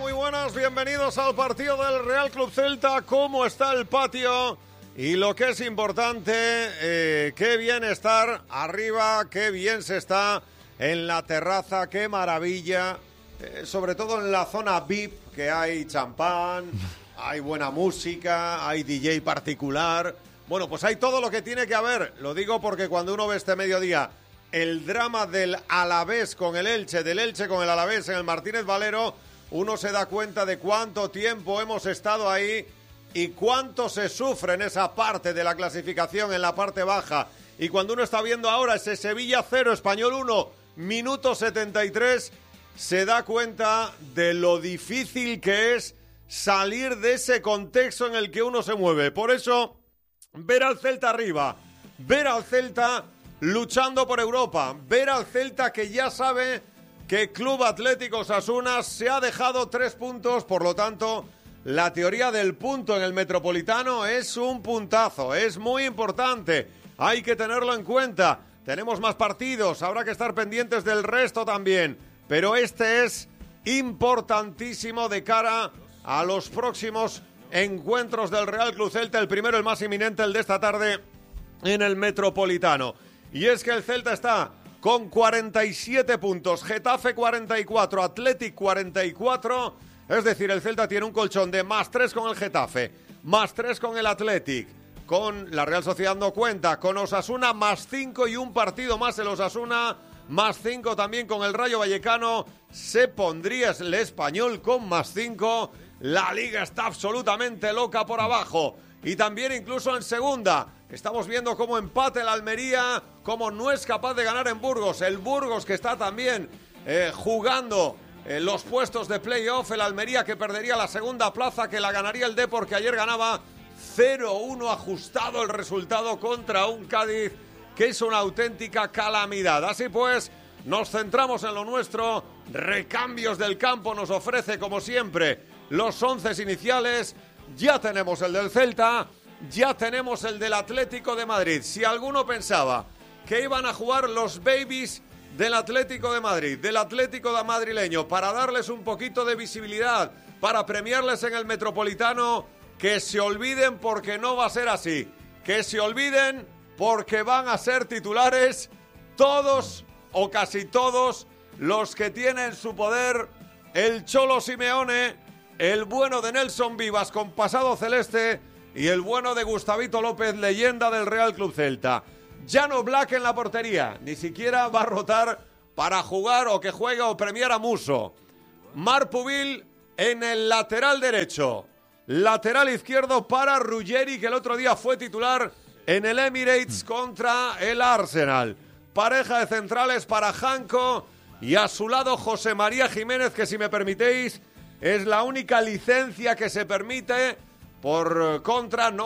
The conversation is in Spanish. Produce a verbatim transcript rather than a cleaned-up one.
Muy buenas, bienvenidos al partido del Real Club Celta. ¿Cómo está el patio? Y lo que es importante, eh, qué bien estar arriba, qué bien se está en la terraza, qué maravilla. Eh, sobre todo en la zona V I P, que hay champán, hay buena música, hay D J particular. Bueno, pues hay todo lo que tiene que haber. Lo digo porque cuando uno ve este mediodía el drama del Alavés con el Elche, del Elche con el Alavés en el Martínez Valero, uno se da cuenta de cuánto tiempo hemos estado ahí y cuánto se sufre en esa parte de la clasificación, en la parte baja. Y cuando uno está viendo ahora ese Sevilla cero, Español uno, minuto setenta y tres, se da cuenta de lo difícil que es salir de ese contexto en el que uno se mueve. Por eso, ver al Celta arriba, ver al Celta luchando por Europa, ver al Celta que ya sabe que Club Atlético Osasuna se ha dejado tres puntos, por lo tanto, la teoría del punto en el Metropolitano es un puntazo, es muy importante, hay que tenerlo en cuenta. Tenemos más partidos, habrá que estar pendientes del resto también, pero este es importantísimo de cara a los próximos encuentros del Real Club Celta, el primero, el más inminente, el de esta tarde en el Metropolitano. Y es que el Celta está con cuarenta y siete puntos, Getafe cuarenta y cuatro, Athletic cuarenta y cuatro, es decir, el Celta tiene un colchón de más tres con el Getafe, más tres con el Athletic, con la Real Sociedad no cuenta, con Osasuna más cinco y un partido más el Osasuna, más cinco también con el Rayo Vallecano, se pondría el Español con más cinco, la Liga está absolutamente loca por abajo. Y también incluso en segunda, estamos viendo cómo empate el Almería, cómo no es capaz de ganar en Burgos. El Burgos que está también eh, jugando eh, los puestos de playoff. El Almería que perdería la segunda plaza, que la ganaría el Depor, que ayer ganaba cero uno, ajustado el resultado contra un Cádiz que es una auténtica calamidad. Así pues, nos centramos en lo nuestro. Recambios del campo nos ofrece, como siempre, los once iniciales. Ya tenemos el del Celta, ya tenemos el del Atlético de Madrid. Si alguno pensaba que iban a jugar los babies del Atlético de Madrid, del Atlético de madrileño, para darles un poquito de visibilidad, para premiarles en el Metropolitano, que se olviden porque no va a ser así. Que se olviden porque van a ser titulares todos o casi todos los que tienen en su poder el Cholo Simeone, el bueno de Nelson Vivas con pasado celeste y el bueno de Gustavito López, leyenda del Real Club Celta. Jan Black en la portería, ni siquiera va a rotar para jugar o que juegue o premiar a Muso. Marc Pubil en el lateral derecho. Lateral izquierdo para Ruggeri, que el otro día fue titular en el Emirates contra el Arsenal. Pareja de centrales para Janko y a su lado José María Jiménez, que si me permitéis es la única licencia que se permite por contra, no